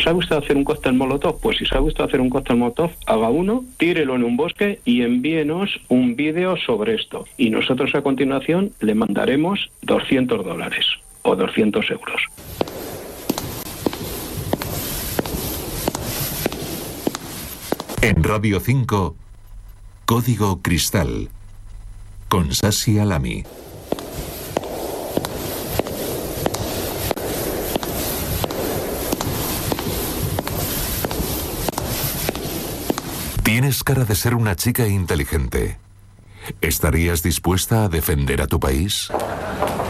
sabe usted hacer un cóctel molotov? Pues si sabe usted hacer un cóctel molotov, haga uno, tírelo en un bosque y envíenos un vídeo sobre esto. Y nosotros a continuación le mandaremos $200 o 200 euros. En Radio 5, Código Cristal, con Sasi Alami. Tienes cara de ser una chica inteligente. ¿Estarías dispuesta a defender a tu país?